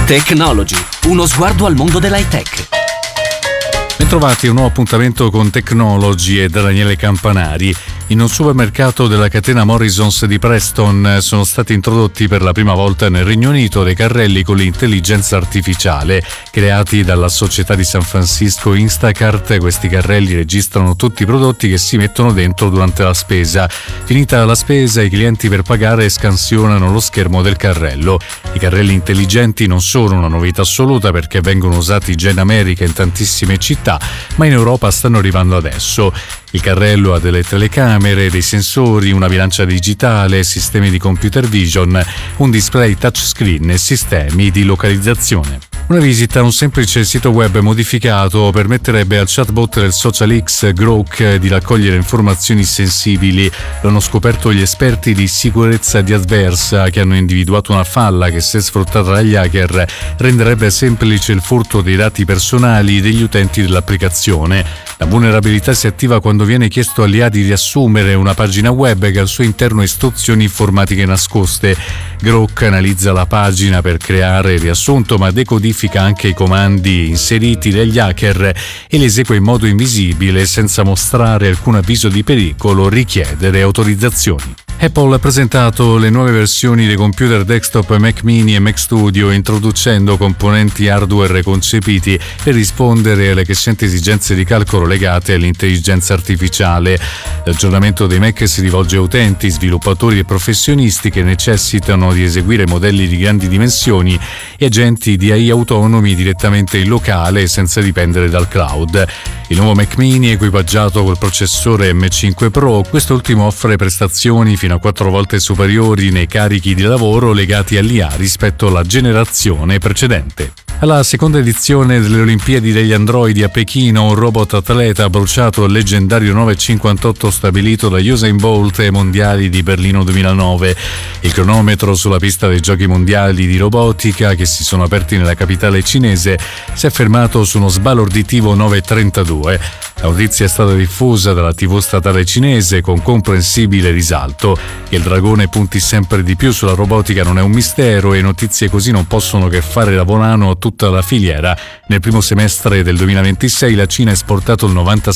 Technology, uno sguardo al mondo dell'high tech. Bentrovati a un nuovo appuntamento con Technology e da Daniele Campanari. In un supermercato della catena Morrisons di Preston sono stati introdotti per la prima volta nel Regno Unito dei carrelli con l'intelligenza artificiale. Creati dalla società di San Francisco Instacart, questi carrelli registrano tutti i prodotti che si mettono dentro durante la spesa. Finita la spesa, i clienti per pagare scansionano lo schermo del carrello. I carrelli intelligenti non sono una novità assoluta perché vengono usati già in America in tantissime città, ma in Europa stanno arrivando adesso. Il carrello ha delle telecamere, dei sensori, una bilancia digitale, sistemi di computer vision, un display touchscreen e sistemi di localizzazione. Una visita a un semplice sito web modificato permetterebbe al chatbot del Social X Grok di raccogliere informazioni sensibili. Lo hanno scoperto gli esperti di sicurezza di Adversa, che hanno individuato una falla che, se sfruttata dagli hacker, renderebbe semplice il furto dei dati personali degli utenti dell'applicazione. La vulnerabilità si attiva quando viene chiesto agli AI di riassumere una pagina web che al suo interno ha istruzioni informatiche nascoste. Grok analizza la pagina per creare il riassunto, ma decodifica anche i comandi inseriti dagli hacker e li esegue in modo invisibile senza mostrare alcun avviso di pericolo o richiedere autorizzazioni. Apple ha presentato le nuove versioni dei computer desktop Mac Mini e Mac Studio, introducendo componenti hardware concepiti per rispondere alle crescenti esigenze di calcolo legate all'intelligenza artificiale. L'aggiornamento dei Mac si rivolge a utenti, sviluppatori e professionisti che necessitano di eseguire modelli di grandi dimensioni e agenti di AI autonomi direttamente in locale senza dipendere dal cloud. Il nuovo Mac Mini è equipaggiato col processore M5 Pro. Quest'ultimo offre prestazioni fino a 4 volte superiori nei carichi di lavoro legati all'IA rispetto alla generazione precedente. Alla seconda edizione delle Olimpiadi degli Androidi a Pechino, un robot atleta ha bruciato il leggendario 9,58 stabilito da Usain Bolt ai Mondiali di Berlino 2009. Il cronometro sulla pista dei Giochi Mondiali di Robotica, che si sono aperti nella capitale cinese, si è fermato su uno sbalorditivo 9,32. La notizia è stata diffusa dalla TV statale cinese con comprensibile risalto. Che il dragone punti sempre di più sulla robotica non è un mistero e notizie così non possono che fare da volano a tutta la filiera. Nel primo semestre del 2026 la Cina ha esportato il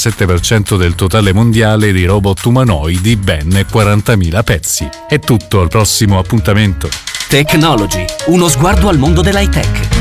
97% del totale mondiale di robot umanoidi, ben 40.000 pezzi. È tutto, al prossimo appuntamento. Technology, uno sguardo al mondo dell'high tech.